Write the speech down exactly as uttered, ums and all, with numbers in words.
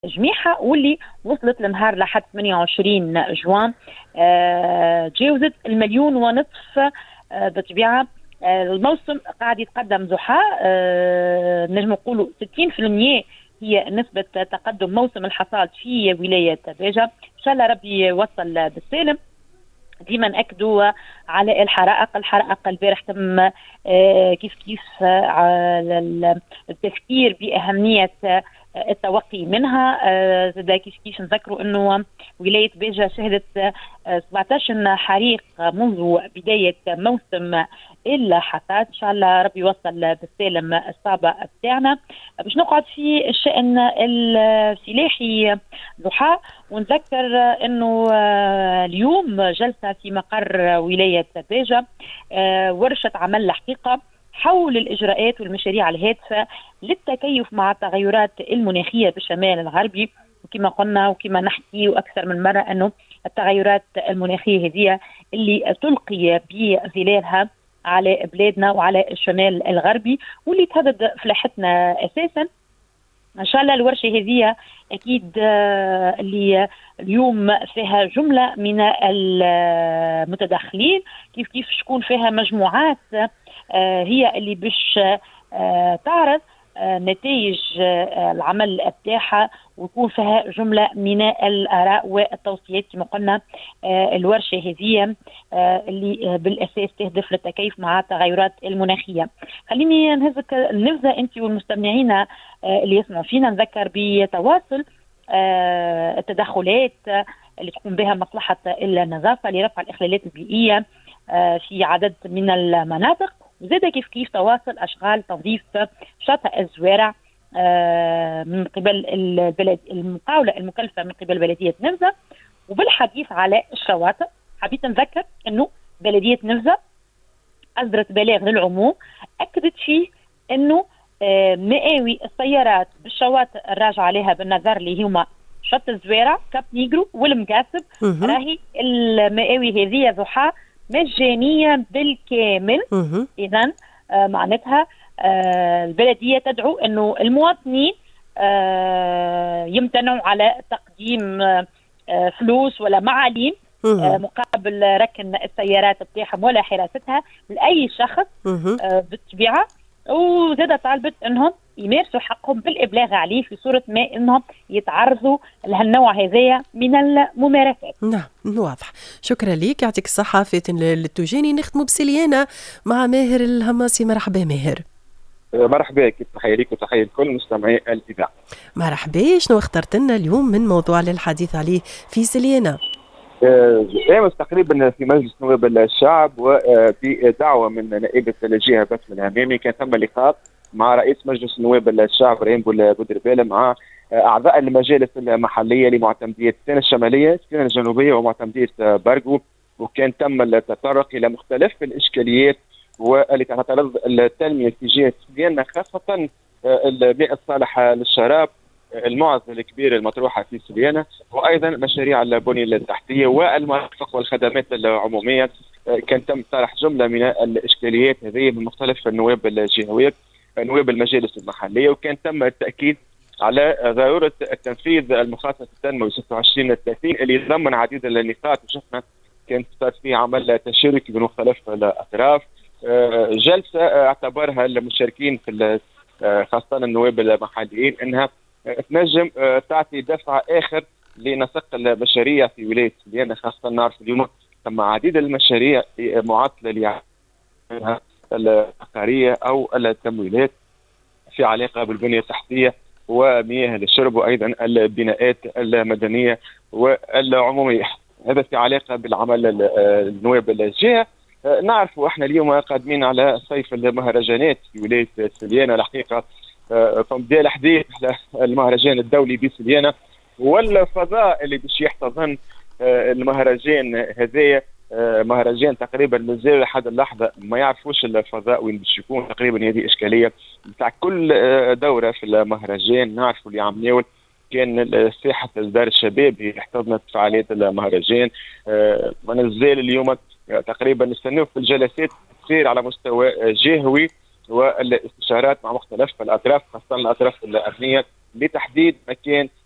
جميحة واللي وصلت لنهار لحد ثمانية وعشرين جوان تجاوزت المليون ونصف. بالطبيعة الموسم قاعد يتقدم زحا، نجم نقولوا ستين بالمئة هي نسبة تقدم موسم الحصاد في ولاية باجة. إن شاء الله ربي يوصل بالسالم. ديما نأكدوا على الحرائق الحرائق البارح تم كيف كيف على التفكير بأهمية التوقي منها. زاد كيف كيف نذكروا انه ولايه باجه شهدت سبعطاش حريق منذ بدايه موسم الحصاد. ان شاء الله ربي يوصل بالسالم الصعبه بتاعنا. باش نقعد في الشان الفلاحي ضحى، ونذكر انه اليوم جلسه في مقر ولايه باجه، ورشه عمل الحقيقه حول الإجراءات والمشاريع الهادفة للتكيف مع التغيرات المناخية بالشمال الغربي. وكما قلنا وكما نحكي أكثر من مرة أنه التغيرات المناخية هذه اللي تلقي بظلالها على بلادنا وعلى الشمال الغربي واللي تهدد فلاحتنا أساسا. إن شاء الله الورشة هذه أكيد اللي اليوم فيها جملة من المتدخلين، كيف كيف شكون فيها مجموعات هي اللي باش تعرض نتائج العمل بتاعها، ويكون فيها جملة من الآراء والتوصيات. كما قلنا الورشة هذه اللي بالأساس تهدف للتكيف مع التغيرات المناخية. خليني نهزك النبذة أنت والمستمعين اللي يسمعوا فينا. نذكر بتواصل التدخلات اللي تقوم بها مصلحة النظافة لرفع الإخلالات البيئية في عدد من المناطق، وزاد كيف كيف تواصل أشغال تنظيف شاطئ الزوارع من قبل البلد المقاولة المكلفة من قبل بلدية نمزة. وبالحديث على الشواطئ حبيت نذكر أنه بلدية نمزة أصدرت بلاغ للعموم أكدت فيه أنه مآوي السيارات بالشواطئ الراجعة عليها بالنظر اللي هما شط الزوارع كاب نيجرو والمقاسب، راهي المآوي هذه ضحى مجانية بالكامل. إذن آه معناتها آه البلدية تدعو أنه المواطنين آه يمتنعوا على تقديم آه فلوس ولا معاليم آه مقابل ركن السيارات بتاعهم ولا حراستها لأي شخص آه بالطبيعة. وزادة طالبت أنهم يمارسوا حقهم بالإبلاغ عليه في صورة ما أنهم يتعرضوا لهالنوع هذايا من الممارسات. نعم واضح. شكرا لك، يعطيك الصحة. فاتن للتوجاني نختموا بسليانة مع ماهر الهماسي. مرحبا ماهر. مرحبا، كيف تحية لك وتحية لكل مستمعي الإذاعة. مرحبا. شنو اخترت لنا اليوم من موضوع للحديث عليه في سليانة؟ امس تقريبا في مجلس نواب الشعب وفي دعوه من نائبه الجهه بسم الهمامي كان ثم لقاء مع رئيس مجلس نواب الشعب ريم بودربالة مع اعضاء المجالس المحليه لمعتمديه سيناء الشماليه، سيناء الجنوبيه ومعتمديه بارجو. وكان تم التطرق الى مختلف الاشكاليات والتي تتعرض التنميه في جهه سليانة، خاصه الماء الصالح للشراب، المعزل الكبير المطروحه في سليانة، وايضا مشاريع البنيه التحتيه والمرافق والخدمات العموميه. كان تم طرح جمله من الاشكاليات هذه من مختلف النواب الجهويه نواب المجالس المحليه، وكان تم التاكيد على ضروره التنفيذ المخطط التنموي ستة وعشرين ثلاثين اللي يتضمن عديد النقاط، وشفنا كان صار في عمل تشاركي بين مختلف الاطراف. جلسه اعتبرها المشاركين في خاصه النواب المحليين انها تنجم تعطي دفعه اخر لنسق المشاريع في ولايه سليانة، خاصه نعرف اليوم ثم عديد المشاريع معطله لها العقاريه او التمويلات في علاقه بالبنيه التحتيه ومياه الشرب وايضا البناءات المدنيه والعموميه. هذا في علاقه بالعمل النواب الجهه. نعرف احنا اليوم قادمين على صيف المهرجانات في ولايه سليانة. الحقيقه فبدا الحديث على المهرجان الدولي بسليانة والفضاء اللي باش يحتضن المهرجان هذايا. مهرجان تقريبا مازال لحد اللحظه ما يعرفوش الفضاء وين باش يكون. تقريبا هذه اشكاليه بتاع كل دوره في المهرجان. نعرفوا اللي عم ناول كان ساحه دار الشباب هي احتضنت فعاليات المهرجان. ونزال اليوم تقريبا نستناو في الجلسات تصير على مستوى جهوي والاستشارات مع مختلف الاطراف خاصه الاطراف الامنيه لتحديد مكان